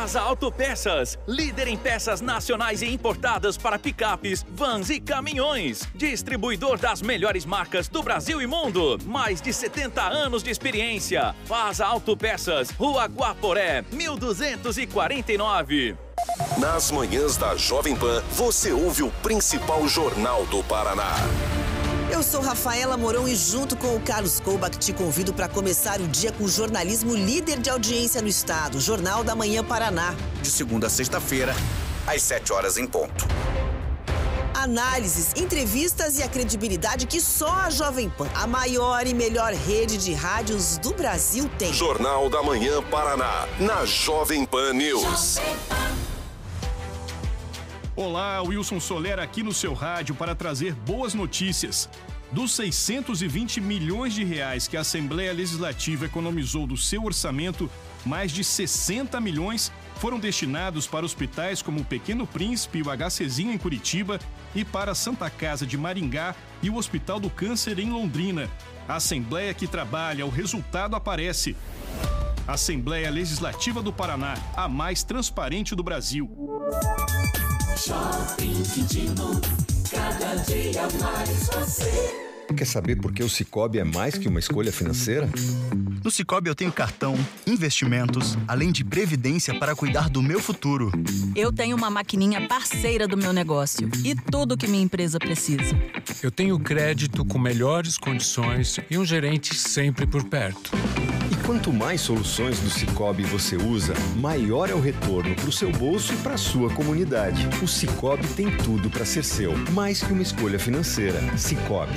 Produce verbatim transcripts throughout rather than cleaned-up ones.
Vaza Autopeças, líder em peças nacionais e importadas para picapes, vans e caminhões. Distribuidor das melhores marcas do Brasil e mundo. Mais de setenta anos de experiência. Vaza Autopeças, Rua Guaporé, mil duzentos e quarenta e nove. Nas manhãs da Jovem Pan, você ouve o principal jornal do Paraná. Eu sou Rafaela Mourão e junto com o Carlos Koubach te convido para começar o dia com o jornalismo líder de audiência no estado, Jornal da Manhã Paraná. De segunda a sexta-feira, às sete horas em ponto. Análises, entrevistas e a credibilidade que só a Jovem Pan, a maior e melhor rede de rádios do Brasil, tem. Jornal da Manhã Paraná, na Jovem Pan News. Olá, Wilson Soler aqui no seu rádio para trazer boas notícias. Dos seiscentos e vinte milhões de reais que a Assembleia Legislativa economizou do seu orçamento, mais de sessenta milhões foram destinados para hospitais como o Pequeno Príncipe e o HCzinho em Curitiba e para a Santa Casa de Maringá e o Hospital do Câncer em Londrina. A Assembleia que trabalha, o resultado aparece. Assembleia Legislativa do Paraná, a mais transparente do Brasil. Shopping Quintino, cada dia mais você. Quer saber por que o Sicoob é mais que uma escolha financeira? No Sicoob eu tenho cartão, investimentos, além de previdência para cuidar do meu futuro. Eu tenho uma maquininha parceira do meu negócio e tudo que minha empresa precisa. Eu tenho crédito com melhores condições e um gerente sempre por perto. E quanto mais soluções do Sicoob você usa, maior é o retorno para o seu bolso e para a sua comunidade. O Sicoob tem tudo para ser seu, mais que uma escolha financeira. Sicoob.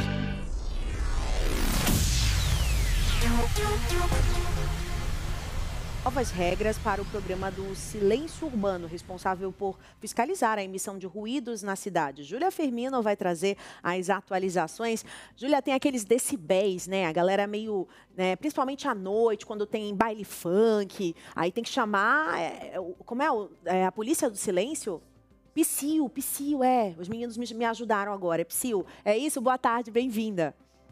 Novas regras para o programa do Silêncio Urbano, responsável por fiscalizar a emissão de ruídos na cidade. Júlia Firmino vai trazer as atualizações. Júlia, tem aqueles decibéis, né? A galera meio, né, principalmente à noite, quando tem baile funk, aí tem que chamar, é, como é, é a polícia do silêncio? Psyu, Psyu, é. Os meninos me, me ajudaram agora, é Psyu. É isso? Boa tarde, bem-vinda.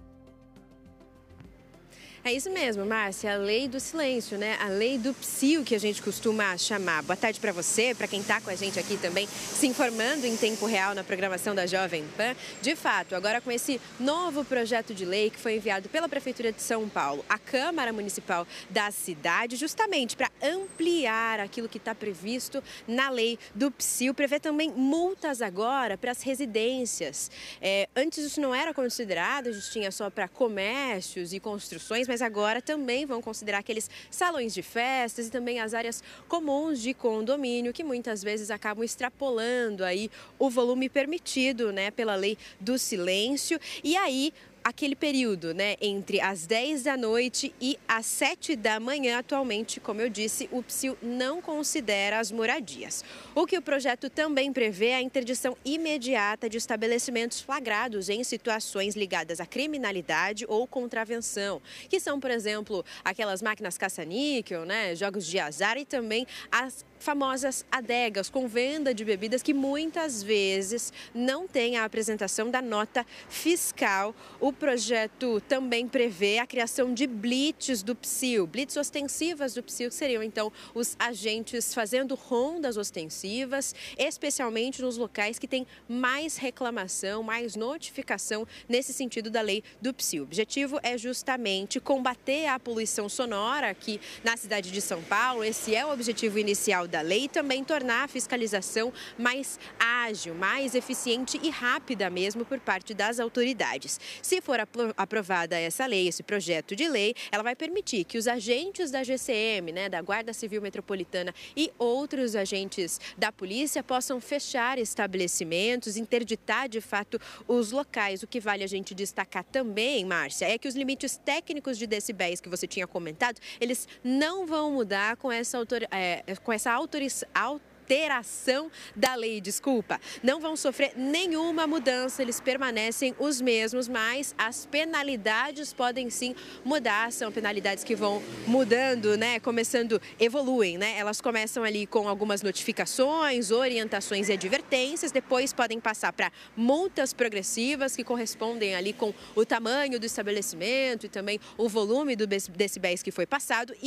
É isso mesmo, Márcia, a lei do silêncio, né? A lei do Psyu, que a gente costuma chamar. Boa tarde para você, para quem está com a gente aqui também, se informando em tempo real na programação da Jovem Pan. De fato, agora com esse novo projeto de lei que foi enviado pela Prefeitura de São Paulo, à Câmara Municipal da cidade, justamente para ampliar aquilo que está previsto na lei do Psyu, prevê também multas agora para as residências. É, antes isso não era considerado, a gente tinha só para comércios e construções, mas mas agora também vão considerar aqueles salões de festas e também as áreas comuns de condomínio, que muitas vezes acabam extrapolando aí o volume permitido, né, pela lei do silêncio. E aí, aquele período, né, entre as dez da noite e as sete da manhã, atualmente, como eu disse, o Psyu não considera as moradias. O que o projeto também prevê é a interdição imediata de estabelecimentos flagrados em situações ligadas à criminalidade ou contravenção, que são, por exemplo, aquelas máquinas caça-níquel, né, jogos de azar e também as famosas adegas com venda de bebidas que muitas vezes não têm a apresentação da nota fiscal. O projeto também prevê a criação de blitz do Psyu, blitz ostensivas do Psyu, que seriam então os agentes fazendo rondas ostensivas, especialmente nos locais que têm mais reclamação, mais notificação nesse sentido da lei do Psyu. O objetivo é justamente combater a poluição sonora aqui na cidade de São Paulo. Esse é o objetivo inicial da lei e também tornar a fiscalização mais ágil, mais eficiente e rápida mesmo por parte das autoridades. Se for aprovada essa lei, esse projeto de lei, ela vai permitir que os agentes da G C M, né, da Guarda Civil Metropolitana e outros agentes da polícia possam fechar estabelecimentos, interditar de fato os locais. O que vale a gente destacar também, Márcia, é que os limites técnicos de decibéis que você tinha comentado, eles não vão mudar com essa, autor... é, com essa autorização. alteração da lei, desculpa. Não vão sofrer nenhuma mudança, eles permanecem os mesmos, mas as penalidades podem sim mudar, são penalidades que vão mudando, né, começando, evoluem, né, elas começam ali com algumas notificações, orientações e advertências, depois podem passar para multas progressivas que correspondem ali com o tamanho do estabelecimento e também o volume do decibéis que foi passado e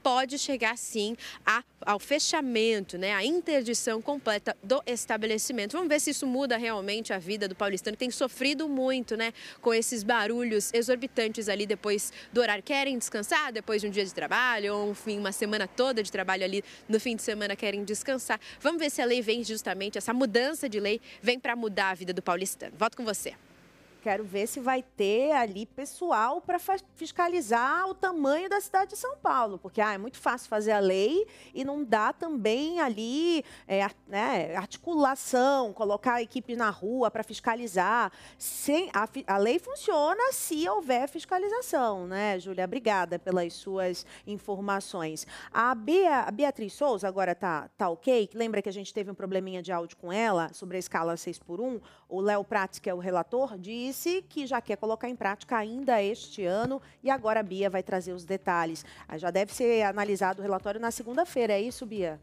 pode chegar sim a, ao fechamento, né, a interdição completa do estabelecimento. Vamos ver se isso muda realmente a vida do paulistano, que tem sofrido muito, né, com esses barulhos exorbitantes ali depois do horário. Querem descansar depois de um dia de trabalho ou, enfim, uma semana toda de trabalho ali no fim de semana querem descansar. Vamos ver se a lei vem justamente, essa mudança de lei vem para mudar a vida do paulistano. Volto com você. Quero ver se vai ter ali pessoal para fiscalizar o tamanho da cidade de São Paulo, porque ah, é muito fácil fazer a lei e não dá também ali é, né, articulação, colocar a equipe na rua para fiscalizar. Sem, a, a lei funciona se houver fiscalização, né, Júlia? Obrigada pelas suas informações. A, Bea, a Beatriz Souza agora tá, tá ok? Lembra que a gente teve um probleminha de áudio com ela sobre a escala seis por um? O Léo Prates, que é o relator, disse que já quer colocar em prática ainda este ano e agora a Bia vai trazer os detalhes. Já deve ser analisado o relatório na segunda-feira, é isso, Bia?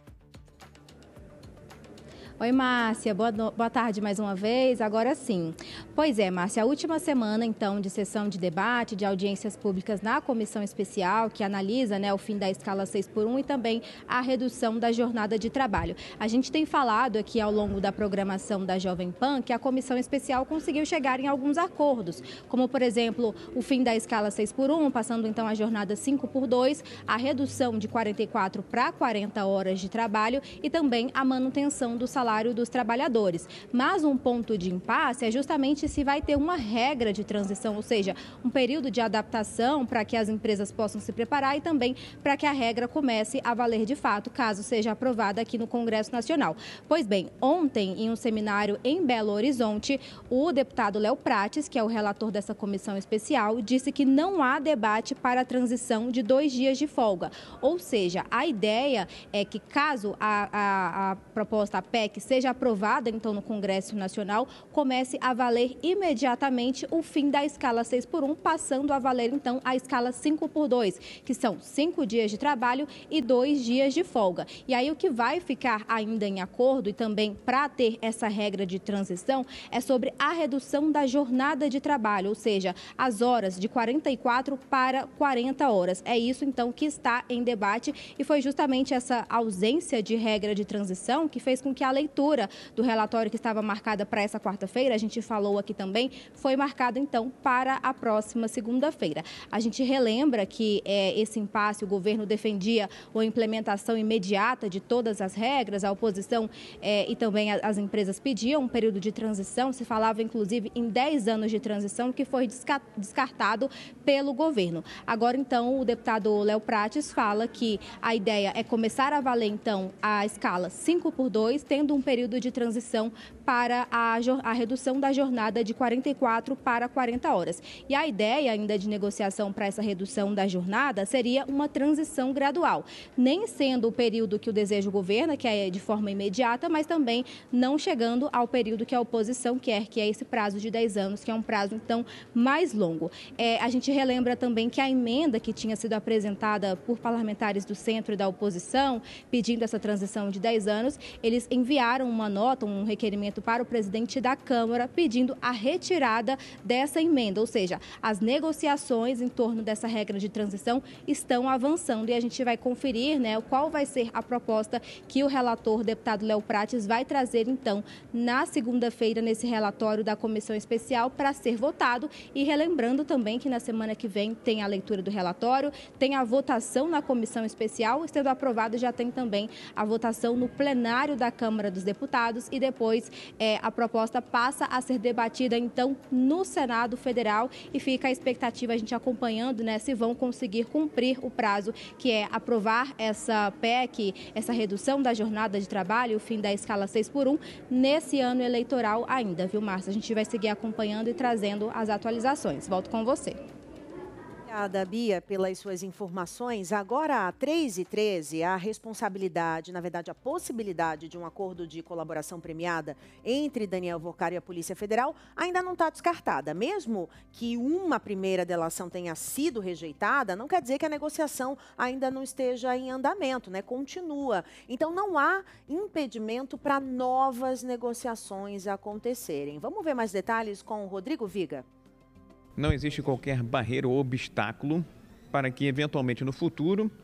Oi, Márcia. Boa, no... Boa tarde mais uma vez. Agora sim. Pois é, Márcia, a última semana, então, de sessão de debate, de audiências públicas na comissão especial, que analisa, né, o fim da escala seis por um e também a redução da jornada de trabalho. A gente tem falado aqui ao longo da programação da Jovem Pan que a comissão especial conseguiu chegar em alguns acordos, como, por exemplo, o fim da escala seis por um, passando, então, a jornada cinco por dois, a redução de quarenta e quatro para quarenta horas de trabalho e também a manutenção do salário dos trabalhadores. Mas um ponto de impasse é justamente se vai ter uma regra de transição, ou seja, um período de adaptação para que as empresas possam se preparar e também para que a regra comece a valer de fato, caso seja aprovada aqui no Congresso Nacional. Pois bem, ontem, em um seminário em Belo Horizonte, o deputado Léo Prates, que é o relator dessa comissão especial, disse que não há debate para a transição de dois dias de folga. Ou seja, a ideia é que caso a, a, a proposta, a P E C, que seja aprovada, então, no Congresso Nacional, comece a valer imediatamente o fim da escala seis por um, passando a valer, então, a escala cinco por dois, que são cinco dias de trabalho e dois dias de folga. E aí, o que vai ficar ainda em acordo e também para ter essa regra de transição é sobre a redução da jornada de trabalho, ou seja, as horas de quarenta e quatro para quarenta horas. É isso, então, que está em debate e foi justamente essa ausência de regra de transição que fez com que a leitura do relatório que estava marcada para essa quarta-feira, a gente falou aqui também, foi marcada então para a próxima segunda-feira. A gente relembra que é, esse impasse, o governo defendia a implementação imediata de todas as regras, a oposição é, e também a, as empresas pediam um período de transição, se falava inclusive em dez anos de transição, que foi descartado pelo governo. Agora então o deputado Léo Prates fala que a ideia é começar a valer então a escala cinco por dois, tendo um período de transição para a, a redução da jornada de quarenta e quatro para quarenta horas. E a ideia ainda de negociação para essa redução da jornada seria uma transição gradual, nem sendo o período que o desejo governa, que é de forma imediata, mas também não chegando ao período que a oposição quer, que é esse prazo de dez anos, que é um prazo, então, mais longo. É, a gente relembra também que a emenda que tinha sido apresentada por parlamentares do centro e da oposição, pedindo essa transição de dez anos, eles enviaram uma nota, um requerimento para o presidente da Câmara pedindo a retirada dessa emenda, ou seja, as negociações em torno dessa regra de transição estão avançando e a gente vai conferir, né, qual vai ser a proposta que o relator, deputado Léo Prates, vai trazer então na segunda-feira nesse relatório da comissão especial para ser votado e relembrando também que na semana que vem tem a leitura do relatório, tem a votação na comissão especial, sendo aprovado já tem também a votação no plenário da Câmara dos Deputados e depois é, a proposta passa a ser debatida então no Senado Federal e fica a expectativa, a gente acompanhando, né, se vão conseguir cumprir o prazo que é aprovar essa P E C, essa redução da jornada de trabalho, o fim da escala seis por um, nesse ano eleitoral ainda, viu, Márcia? A gente vai seguir acompanhando e trazendo as atualizações. Volto com você. Obrigada, Bia, pelas suas informações. Agora, três e treze, a responsabilidade, na verdade, a possibilidade de um acordo de colaboração premiada entre Daniel Vocaro e a Polícia Federal ainda não está descartada. Mesmo que uma primeira delação tenha sido rejeitada, não quer dizer que a negociação ainda não esteja em andamento, né? Continua. Então, não há impedimento para novas negociações acontecerem. Vamos ver mais detalhes com o Rodrigo Viga. Não existe qualquer barreira ou obstáculo para que, eventualmente, no futuro,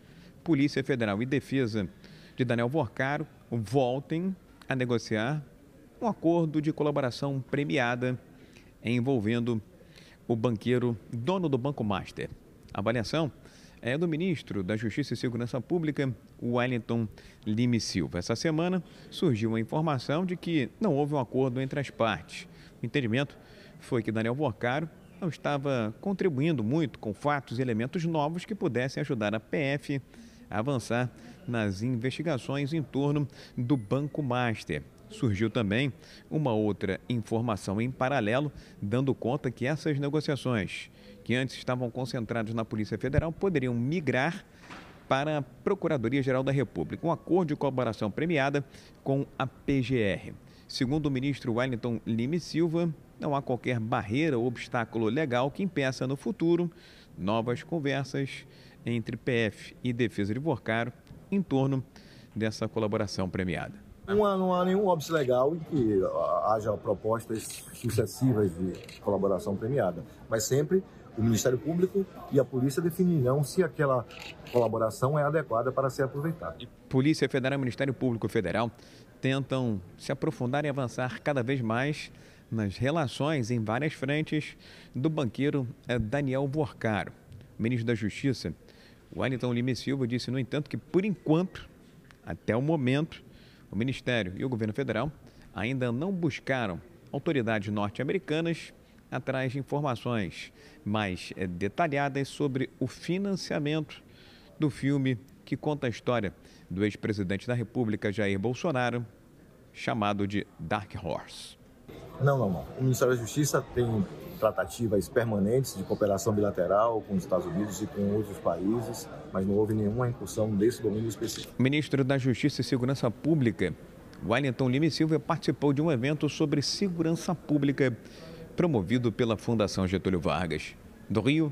Polícia Federal e Defesa de Daniel Vorcaro voltem a negociar um acordo de colaboração premiada envolvendo o banqueiro dono do Banco Master. A avaliação é do ministro da Justiça e Segurança Pública, Wellington Lime Silva. Essa semana surgiu a informação de que não houve um acordo entre as partes. O entendimento foi que Daniel Vorcaro não estava contribuindo muito com fatos e elementos novos que pudessem ajudar a P F a avançar nas investigações em torno do Banco Master. Surgiu também uma outra informação em paralelo, dando conta que essas negociações, que antes estavam concentradas na Polícia Federal, poderiam migrar para a Procuradoria-Geral da República, um acordo de colaboração premiada com a P G R. Segundo o ministro Wellington Lime Silva, não há qualquer barreira ou obstáculo legal que impeça no futuro novas conversas entre P F e Defesa de Vorcaro em torno dessa colaboração premiada. Não há, não há nenhum óbice legal em que haja propostas sucessivas de colaboração premiada, mas sempre o Ministério Público e a Polícia definirão se aquela colaboração é adequada para ser aproveitada. Polícia Federal e Ministério Público Federal tentam se aprofundar e avançar cada vez mais nas relações em várias frentes do banqueiro Daniel Vorcaro. O ministro da Justiça, Wellington Lime Silva, disse, no entanto, que por enquanto, até o momento, o Ministério e o Governo Federal ainda não buscaram autoridades norte-americanas atrás de informações mais detalhadas sobre o financiamento do filme que conta a história do ex-presidente da República, Jair Bolsonaro, chamado de Dark Horse. Não, não, não. O Ministério da Justiça tem tratativas permanentes de cooperação bilateral com os Estados Unidos e com outros países, mas não houve nenhuma incursão desse domínio específico. O ministro da Justiça e Segurança Pública, Wellington Lime Silva, participou de um evento sobre segurança pública promovido pela Fundação Getúlio Vargas. Do Rio,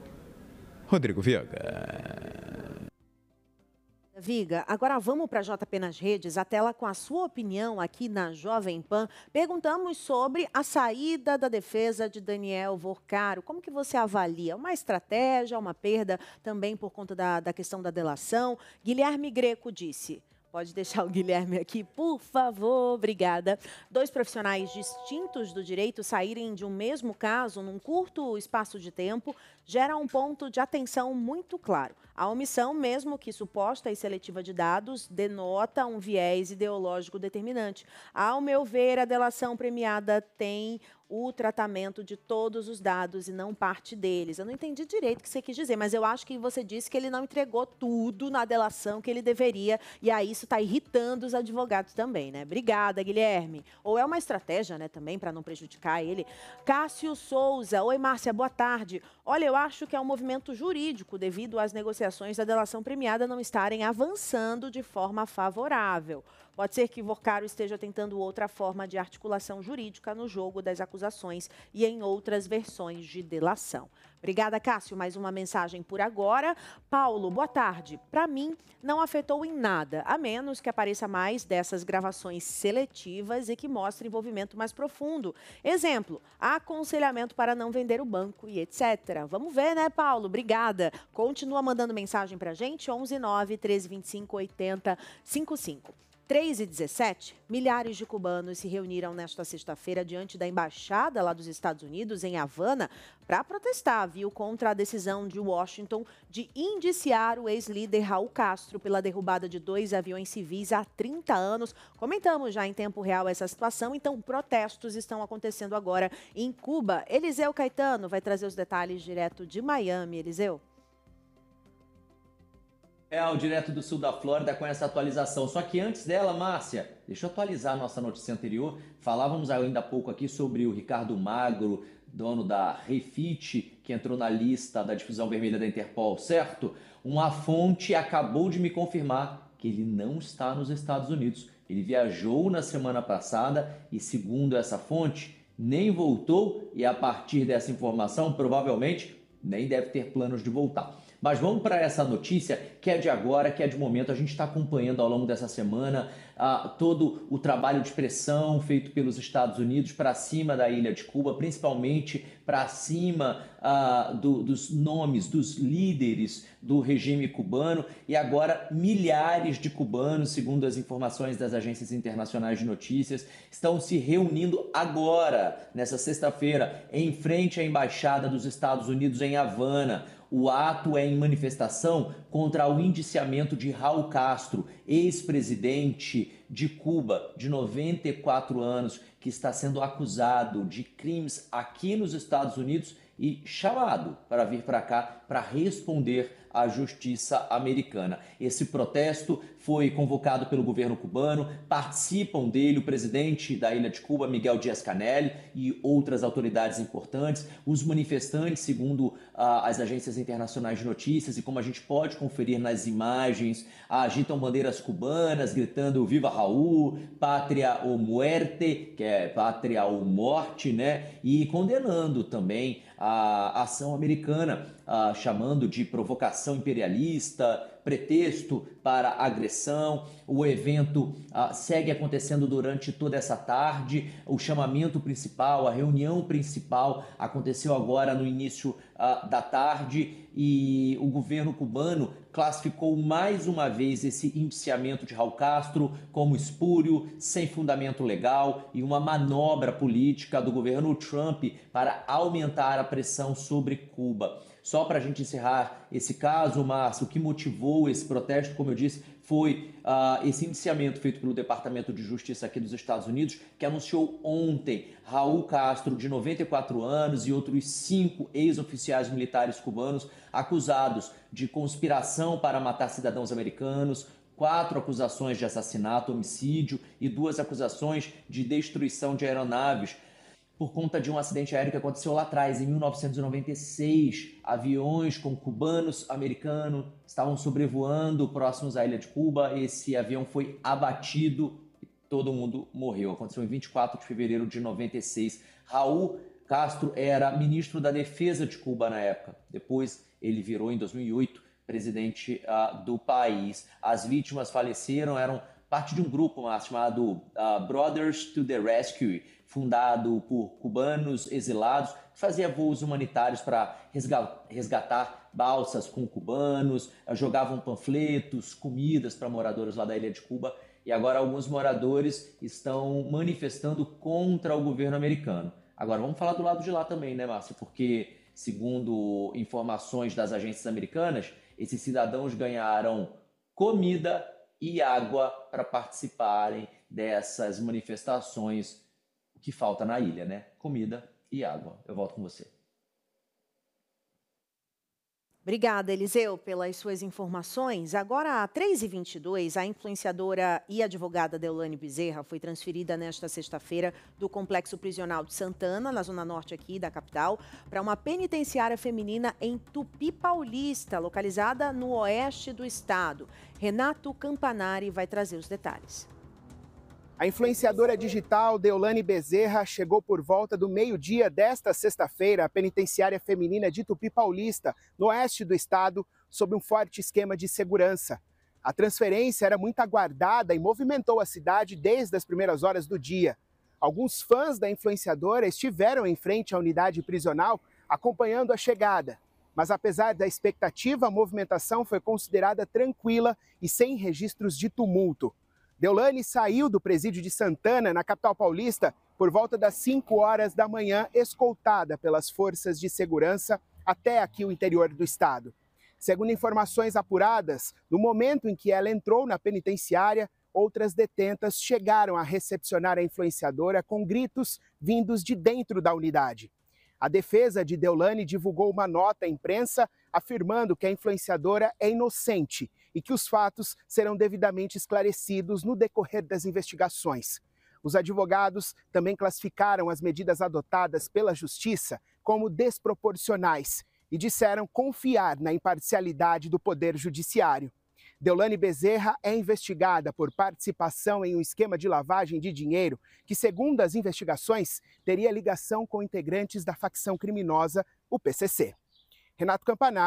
Rodrigo Viega. Viga, agora vamos para a J P nas redes, a tela com a sua opinião aqui na Jovem Pan. Perguntamos sobre a saída da defesa de Daniel Vorcaro. Como que você avalia? Uma estratégia, uma perda também por conta da, da questão da delação? Guilherme Greco disse... Pode deixar o Guilherme aqui, por favor, obrigada. Dois profissionais distintos do direito saírem de um mesmo caso num curto espaço de tempo gera um ponto de atenção muito claro. A omissão, mesmo que suposta e seletiva de dados, denota um viés ideológico determinante. Ao meu ver, a delação premiada tem o tratamento de todos os dados e não parte deles. Eu não entendi direito o que você quis dizer, mas eu acho que você disse que ele não entregou tudo na delação que ele deveria, e aí isso está irritando os advogados também, né? Obrigada, Guilherme. Ou é uma estratégia, né, também, para não prejudicar ele. Cássio Souza. Oi, Márcia, boa tarde. Olha, eu acho que é um movimento jurídico devido às negociações da delação premiada não estarem avançando de forma favorável. Pode ser que Vorcaro esteja tentando outra forma de articulação jurídica no jogo das acusações e em outras versões de delação. Obrigada, Cássio. Mais uma mensagem por agora. Paulo, boa tarde. Para mim, não afetou em nada, a menos que apareça mais dessas gravações seletivas e que mostre envolvimento mais profundo. Exemplo, aconselhamento para não vender o banco e etcétera. Vamos ver, né, Paulo? Obrigada. Continua mandando mensagem para a gente, onze nove, treze vinte e cinco, oitenta cinquenta e cinco. três e dezessete, milhares de cubanos se reuniram nesta sexta-feira diante da embaixada lá dos Estados Unidos, em Havana, para protestar, viu, contra a decisão de Washington de indiciar o ex-líder Raul Castro pela derrubada de dois aviões civis há trinta anos. Comentamos já em tempo real essa situação, então protestos estão acontecendo agora em Cuba. Eliseu Caetano vai trazer os detalhes direto de Miami. Eliseu? É, o direto do sul da Flórida com essa atualização. Só que antes dela, Márcia, deixa eu atualizar a nossa notícia anterior. Falávamos ainda há pouco aqui sobre o Ricardo Magro, dono da Refit, que entrou na lista da difusão vermelha da Interpol, certo? Uma fonte acabou de me confirmar que ele não está nos Estados Unidos. Ele viajou na semana passada e, segundo essa fonte, nem voltou e, a partir dessa informação, provavelmente nem deve ter planos de voltar. Mas vamos para essa notícia que é de agora, que é de momento. A gente está acompanhando ao longo dessa semana uh, todo o trabalho de pressão feito pelos Estados Unidos para cima da ilha de Cuba, principalmente para cima uh, do, dos nomes dos líderes do regime cubano. E agora milhares de cubanos, segundo as informações das agências internacionais de notícias, estão se reunindo agora, nessa sexta-feira, em frente à Embaixada dos Estados Unidos em Havana. O ato é em manifestação contra o indiciamento de Raul Castro, ex-presidente de Cuba, de noventa e quatro anos, que está sendo acusado de crimes aqui nos Estados Unidos e chamado para vir para cá para responder à justiça americana. Esse protesto foi convocado pelo governo cubano, participam dele o presidente da ilha de Cuba, Miguel Díaz-Canel, e outras autoridades importantes. Os manifestantes, segundo ah, as agências internacionais de notícias, e como a gente pode conferir nas imagens, agitam bandeiras cubanas, gritando Viva Raul, Pátria ou Muerte, que é Pátria ou Morte, né? E condenando também a ação americana, ah, chamando de provocação imperialista, pretexto para agressão. O evento ah, segue acontecendo durante toda essa tarde. O chamamento principal, a reunião principal aconteceu agora no início ah, da tarde, e o governo cubano classificou mais uma vez esse indiciamento de Raul Castro como espúrio, sem fundamento legal e uma manobra política do governo Trump para aumentar a pressão sobre Cuba. Só para a gente encerrar esse caso, Márcio, o que motivou esse protesto, como eu disse, foi uh, esse indiciamento feito pelo Departamento de Justiça aqui dos Estados Unidos, que anunciou ontem Raul Castro, de noventa e quatro anos, e outros cinco ex-oficiais militares cubanos acusados de conspiração para matar cidadãos americanos, quatro acusações de assassinato, homicídio e duas acusações de destruição de aeronaves, por conta de um acidente aéreo que aconteceu lá atrás, em mil novecentos e noventa e seis. Aviões com cubanos americanos estavam sobrevoando próximos à ilha de Cuba. Esse avião foi abatido e todo mundo morreu. Aconteceu em vinte e quatro de fevereiro de noventa e seis. Raul Castro era ministro da Defesa de Cuba na época. Depois ele virou, em dois mil e oito, presidente uh, do país. As vítimas faleceram, eram parte de um grupo uh, chamado uh, Brothers to the Rescue, fundado por cubanos exilados, que fazia voos humanitários para resgatar balsas com cubanos, jogavam panfletos, comidas para moradores lá da ilha de Cuba, e agora alguns moradores estão manifestando contra o governo americano. Agora vamos falar do lado de lá também, né, Márcio? Porque, segundo informações das agências americanas, esses cidadãos ganharam comida e água para participarem dessas manifestações. O que falta na ilha, né? Comida e água. Eu volto com você. Obrigada, Eliseu, pelas suas informações. Agora, às três e vinte e dois, a influenciadora e advogada Deolane Bezerra foi transferida nesta sexta-feira do Complexo Prisional de Santana, na zona norte aqui da capital, para uma penitenciária feminina em Tupi Paulista, localizada no oeste do estado. Renato Campanari vai trazer os detalhes. A influenciadora digital Deolane Bezerra chegou por volta do meio-dia desta sexta-feira à penitenciária feminina de Tupi Paulista, no oeste do estado, sob um forte esquema de segurança. A transferência era muito aguardada e movimentou a cidade desde as primeiras horas do dia. Alguns fãs da influenciadora estiveram em frente à unidade prisional acompanhando a chegada. Mas apesar da expectativa, a movimentação foi considerada tranquila e sem registros de tumulto. Deolane saiu do presídio de Santana, na capital paulista, por volta das cinco horas da manhã, escoltada pelas forças de segurança até aqui o interior do estado. Segundo informações apuradas, no momento em que ela entrou na penitenciária, outras detentas chegaram a recepcionar a influenciadora com gritos vindos de dentro da unidade. A defesa de Deolane divulgou uma nota à imprensa afirmando que a influenciadora é inocente e que os fatos serão devidamente esclarecidos no decorrer das investigações. Os advogados também classificaram as medidas adotadas pela Justiça como desproporcionais e disseram confiar na imparcialidade do Poder Judiciário. Deolane Bezerra é investigada por participação em um esquema de lavagem de dinheiro que, segundo as investigações, teria ligação com integrantes da facção criminosa, o P C C. Renato Campanari,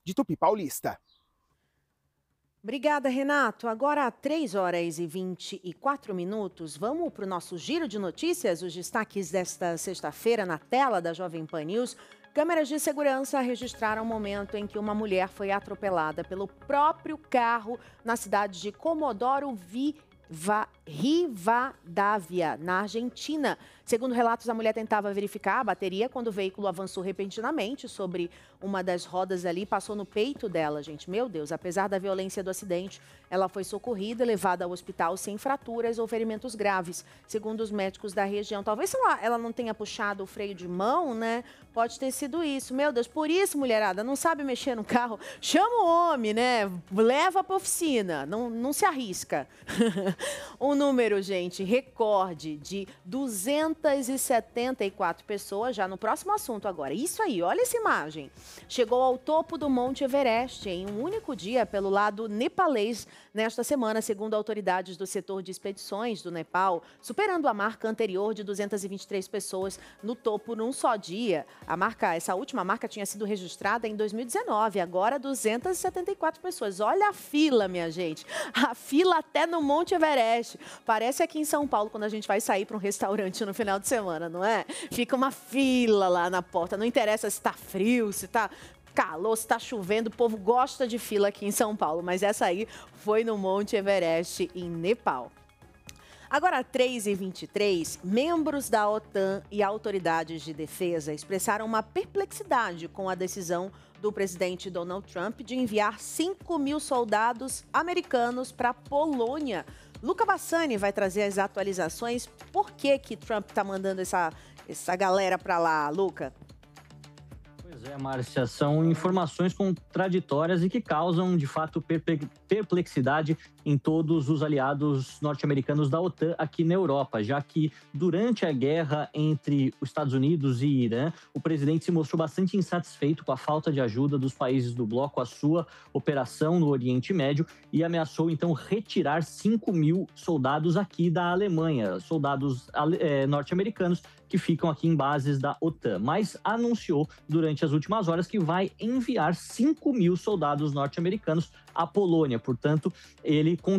de Tupi Paulista. Obrigada, Renato. Agora, três horas e vinte e quatro minutos, vamos para o nosso giro de notícias, os destaques desta sexta-feira na tela da Jovem Pan News. Câmeras de segurança registraram o momento em que uma mulher foi atropelada pelo próprio carro na cidade de Comodoro Rivadavia, na Argentina. Segundo relatos, a mulher tentava verificar a bateria quando o veículo avançou repentinamente sobre uma das rodas ali, passou no peito dela, gente. Meu Deus, apesar da violência do acidente, ela foi socorrida e levada ao hospital sem fraturas ou ferimentos graves, segundo os médicos da região. Talvez se ela, ela não tenha puxado o freio de mão, né? Pode ter sido isso. Meu Deus, por isso, mulherada, não sabe mexer no carro, chama o homem, né? Leva para oficina, não, não se arrisca. Um número, gente, recorde de duzentas e setenta e quatro pessoas, já no próximo assunto agora. Isso aí, olha essa imagem. Chegou ao topo do Monte Everest em um único dia pelo lado nepalês nesta semana, segundo autoridades do setor de expedições do Nepal, superando a marca anterior de duzentas e vinte e três pessoas no topo num só dia. A marca, essa última marca tinha sido registrada em dois mil e dezenove, agora duzentas e setenta e quatro pessoas. Olha a fila, minha gente. A fila até no Monte Everest. Parece aqui em São Paulo quando a gente vai sair para um restaurante no final de semana, não é? Fica uma fila lá na porta, não interessa se está frio, se está calor, se está chovendo, o povo gosta de fila aqui em São Paulo, mas essa aí foi no Monte Everest, em Nepal. Agora, três e vinte e três, membros da OTAN e autoridades de defesa expressaram uma perplexidade com a decisão do presidente Donald Trump de enviar cinco mil soldados americanos para a Polônia. Luca Bassani vai trazer as atualizações. Por que que Trump está mandando essa, essa galera para lá, Luca? Pois é, Márcia, são informações contraditórias e que causam, de fato, perplexidade em todos os aliados norte-americanos da OTAN aqui na Europa, já que durante a guerra entre os Estados Unidos e Irã, o presidente se mostrou bastante insatisfeito com a falta de ajuda dos países do bloco à sua operação no Oriente Médio e ameaçou, então, retirar cinco mil soldados aqui da Alemanha, soldados é, norte-americanos que ficam aqui em bases da OTAN, mas anunciou durante as últimas horas que vai enviar cinco mil soldados norte-americanos à Polônia. Portanto, ele